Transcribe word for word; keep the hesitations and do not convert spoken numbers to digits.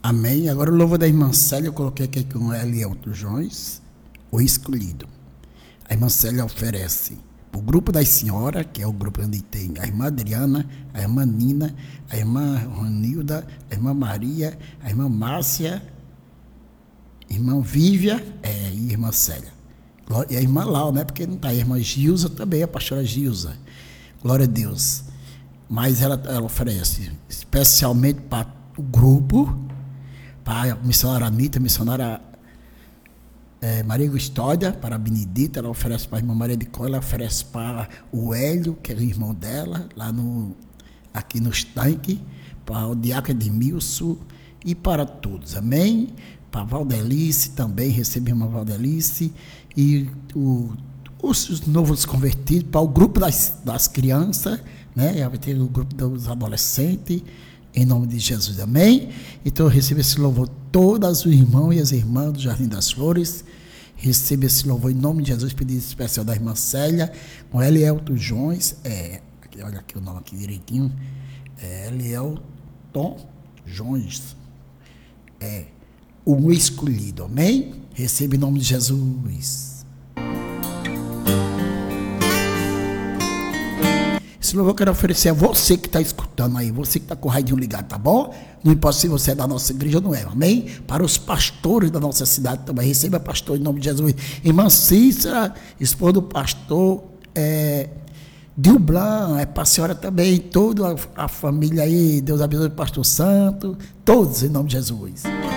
Amém. Agora o louvor da irmã Célia, eu coloquei aqui com Elielto Jones, o escolhido. A irmã Célia oferece o grupo das senhoras, que é o grupo onde tem a irmã Adriana, a irmã Nina, a irmã Ronilda, a irmã Maria, a irmã Márcia, a irmã Vívia é, e a irmã Célia. E a irmã Lau, né? Porque não está a irmã Gilza também, a pastora Gilza. Glória a Deus. Mas ela, ela oferece especialmente para o grupo, para a missionária Anitta, a missionária é, Maria Custódia, para a Benedita, ela oferece para a irmã Maria de Cola, ela oferece para o Hélio, que é o irmão dela, lá no, aqui no estanque, para o diácono Edmilson e para todos, amém? Para a Valdelice também, recebe a irmã Valdelice, e o, os, os novos convertidos, para o grupo das, das crianças, né? Vai ter o grupo dos adolescentes, em nome de Jesus, amém? Então, receba esse louvor, todas os irmãos e as irmãs do Jardim das Flores, receba esse louvor em nome de Jesus, pedido especial da irmã Célia, com Elielto Jones, é, olha aqui o nome aqui direitinho, é Elielton Jones, é, o escolhido, amém? Receba em nome de Jesus. Esse louvor eu quero oferecer a você que está escutando aí, você que está com o radinho ligado, tá bom? Não importa se você é da nossa igreja ou não é, amém? Para os pastores da nossa cidade também, receba pastor em nome de Jesus. Irmã Cícera, esposa do pastor é, Dilblan, é para a senhora também, toda a, a família aí, Deus abençoe o pastor Santo, todos em nome de Jesus.